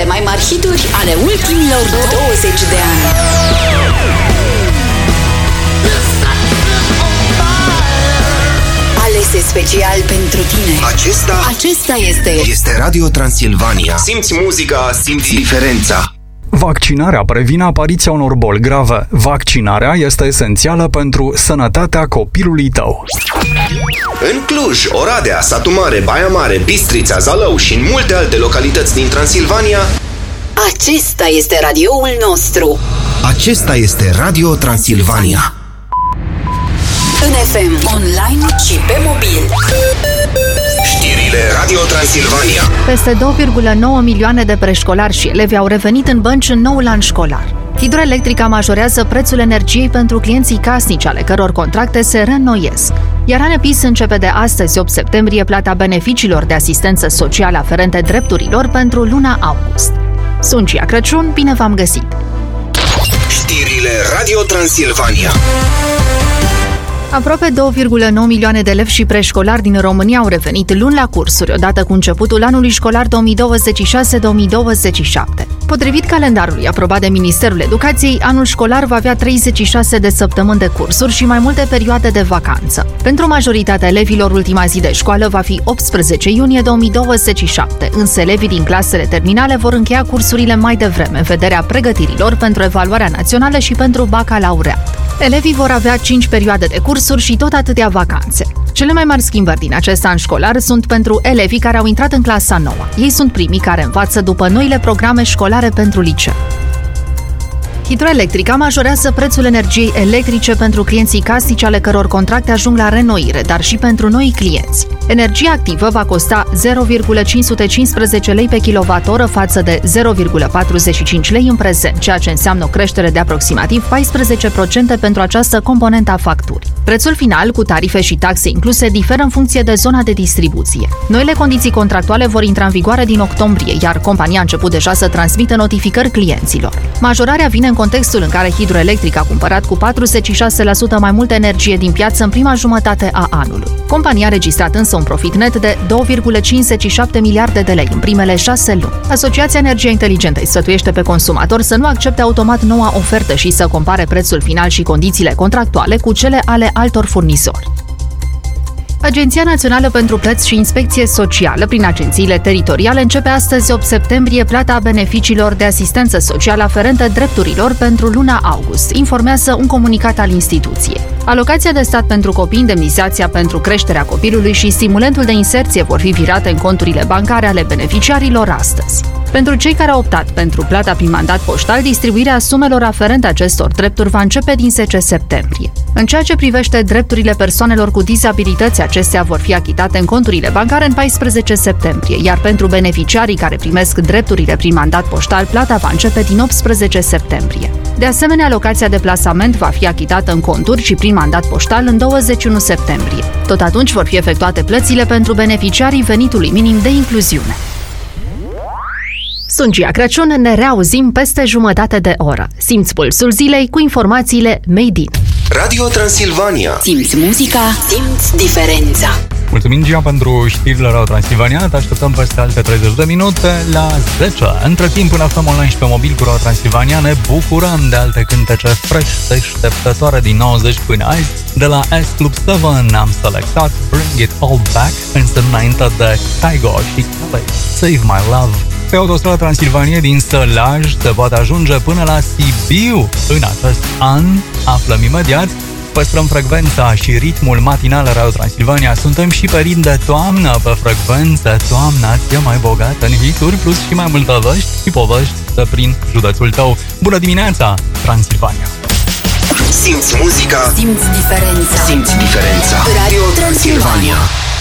Cele mai mari hituri ale ultimilor 20 de ani. Alese special pentru tine. Acesta este Radio Transilvania. Simți muzica, simți diferența. Vaccinarea previne apariția unor boli grave. Vaccinarea este esențială pentru sănătatea copilului tău. În Cluj, Oradea, Satu Mare, Baia Mare, Bistrița, Zalău și în multe alte localități din Transilvania, acesta este radioul nostru. Acesta este Radio Transilvania. În FM, online și pe mobil. Știrile Radio Transilvania. Peste 2,9 milioane de preșcolari și elevi au revenit în bănci în noul an școlar. Hidroelectrica majorează prețul energiei pentru clienții casnici, ale căror contracte se reînnoiesc. Iar ANEPIS începe de astăzi, 8 septembrie, plata beneficiilor de asistență socială aferente drepturilor pentru luna august. Sunt Gia Crăciun, bine v-am găsit! Știrile Radio Transilvania. Aproape 2,9 milioane de elevi și preșcolari din România au revenit luni la cursuri, odată cu începutul anului școlar 2026-2027. Potrivit calendarului aprobat de Ministerul Educației, anul școlar va avea 36 de săptămâni de cursuri și mai multe perioade de vacanță. Pentru majoritatea elevilor, ultima zi de școală va fi 18 iunie 2027, însă elevii din clasele terminale vor încheia cursurile mai devreme, în vederea pregătirilor pentru evaluarea națională și pentru bacalaureat. Elevii vor avea 5 perioade de cursuri și tot atâtea vacanțe. Cele mai mari schimbări din acest an școlar sunt pentru elevii care au intrat în clasa 9. Ei sunt primii care învață după noile programe școlare pentru liceu. Hidroelectrica majorează prețul energiei electrice pentru clienții casnici, ale căror contracte ajung la reînnoire, dar și pentru noi clienți. Energia activă va costa 0,515 lei pe kWh față de 0,45 lei în prezent, ceea ce înseamnă o creștere de aproximativ 14% pentru această componentă a facturii. Prețul final, cu tarife și taxe incluse, diferă în funcție de zona de distribuție. Noile condiții contractuale vor intra în vigoare din octombrie, iar compania a început deja să transmită notificări clienților. Majorarea vine în contextul în care Hidroelectrica a cumpărat cu 46% mai multă energie din piață în prima jumătate a anului. Compania a registrat însă un profit net de 2,57 miliarde de lei în primele 6 luni. Asociația Energia Inteligentă îi sfătuiește pe consumator să nu accepte automat noua ofertă și să compare prețul final și condițiile contractuale cu cele ale altor furnizori. Agenția Națională pentru Plăți și Inspecție Socială, prin agențiile teritoriale, începe astăzi, 8 septembrie, plata beneficiilor de asistență socială aferentă drepturilor pentru luna august, informează un comunicat al instituției. Alocația de stat pentru copii, indemnizația pentru creșterea copilului și stimulentul de inserție vor fi virate în conturile bancare ale beneficiarilor astăzi. Pentru cei care au optat pentru plata prin mandat poștal, distribuirea sumelor aferente acestor drepturi va începe din 10 septembrie. În ceea ce privește drepturile persoanelor cu dizabilități, acestea vor fi achitate în conturile bancare în 14 septembrie, iar pentru beneficiarii care primesc drepturile prin mandat poștal, plata va începe din 18 septembrie. De asemenea, alocația de plasament va fi achitată în conturi și prin mandat poștal în 21 septembrie. Tot atunci vor fi efectuate plățile pentru beneficiarii venitului minim de incluziune. Sunt Gia Crăciun, ne reauzim peste jumătate de oră. Simți pulsul zilei cu informațiile Made in Radio Transilvania. Simți muzica, simți diferența. Mulțumim, Gia, pentru știrile Radio Transilvania. Te așteptăm peste alte 30 de minute la 10. Între timp, până aflăm online și pe mobil cu Radio Transilvania, ne bucurăm de alte cântece fresh, deșteptătoare din 90 până azi. De la S Club 7 am selectat Bring It All Back, însă înainte de Kygo și Kelly, Save My Love. Pe autostrada Transilvania din Sălaj se poate ajunge până la Sibiu în acest an. Aflăm imediat. Păstrăm frecvența și ritmul matinal Radio Transilvania. Suntem și pe ritm de toamnă pe frecvență. Toamna e mai bogată în hituri, plus și mai multe vești și povești prin județul tău. Bună dimineața, Transilvania! Simți muzica, simți diferența. Simți diferența. Radio Transilvania.